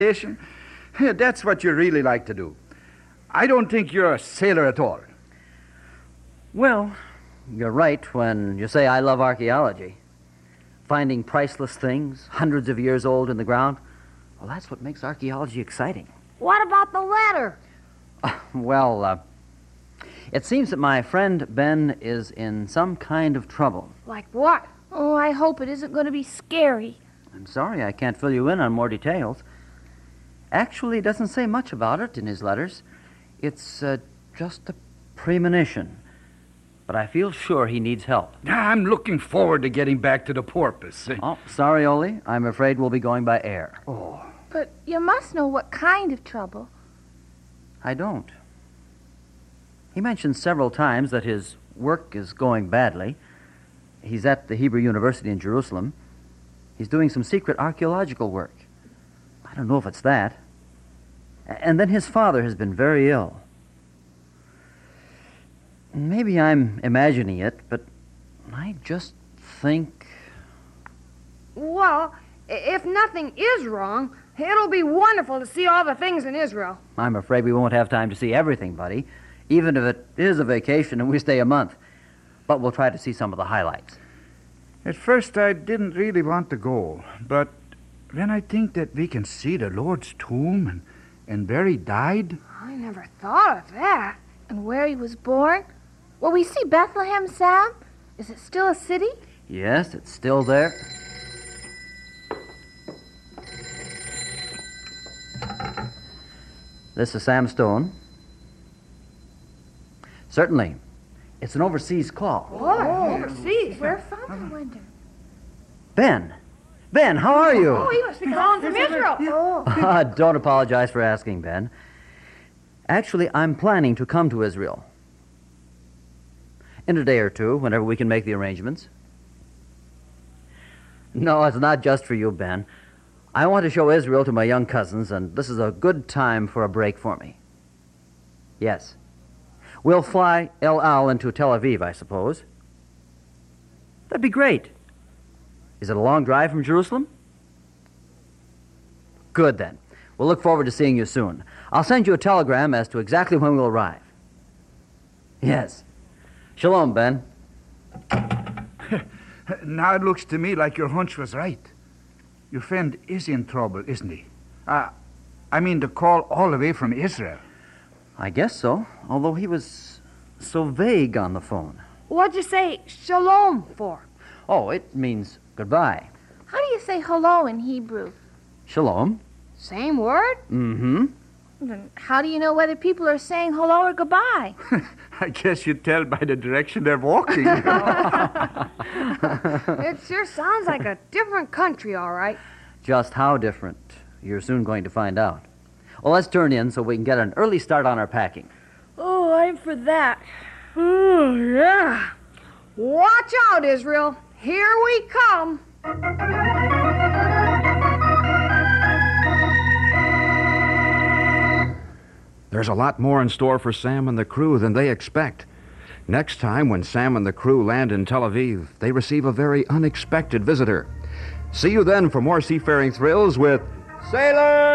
That's what you really like to do. I don't think you're a sailor at all. Well, you're right when you say I love archaeology. Finding priceless things, hundreds of years old in the ground, well, that's what makes archaeology exciting. What about the letter? It seems that my friend Ben is in some kind of trouble. Like what? Oh, I hope it isn't going to be scary. I'm sorry I can't fill you in on more details. Actually, he doesn't say much about it in his letters. It's just a premonition. But I feel sure he needs help. I'm looking forward to getting back to the Porpoise. Oh, sorry, Ole. I'm afraid we'll be going by air. Oh. But you must know what kind of trouble. I don't. He mentioned several times that his work is going badly. He's at the Hebrew University in Jerusalem. He's doing some secret archaeological work. I don't know if it's that. And then his father has been very ill. Maybe I'm imagining it, but I just think... Well, if nothing is wrong, it'll be wonderful to see all the things in Israel. I'm afraid we won't have time to see everything, buddy, even if it is a vacation and we stay a month. But we'll try to see some of the highlights. At first, I didn't really want to go, but when I think that we can see the Lord's tomb and where he died... I never thought of that. And where he was born? Will we see Bethlehem, Sam? Is it still a city? Yes, it's still there. This is Sam Stone. Certainly. It's an overseas call. Overseas. Where from, I wonder? Ben! Ben, how are you? Oh, he must be calling from Israel. Don't apologize for asking, Ben. Actually, I'm planning to come to Israel. In a day or two, whenever we can make the arrangements. No, it's not just for you, Ben. I want to show Israel to my young cousins, and this is a good time for a break for me. Yes. We'll fly El Al into Tel Aviv, I suppose. That'd be great. Is it a long drive from Jerusalem? Good, then. We'll look forward to seeing you soon. I'll send you a telegram as to exactly when we'll arrive. Yes. Shalom, Ben. Now it looks to me like your hunch was right. Your friend is in trouble, isn't he? I mean, the call all the way from Israel. I guess so, although he was so vague on the phone. What'd you say shalom for? Oh, it means goodbye. How do you say hello in Hebrew? Shalom. Same word? Mm-hmm. Then how do you know whether people are saying hello or goodbye? I guess you tell by the direction they're walking. It sure sounds like a different country, all right. Just how different, you're soon going to find out. Well, let's turn in so we can get an early start on our packing. Oh, I'm for that. Oh, yeah. Watch out, Israel. Here we come. There's a lot more in store for Sam and the crew than they expect. Next time, when Sam and the crew land in Tel Aviv, they receive a very unexpected visitor. See you then for more seafaring thrills with Sailor!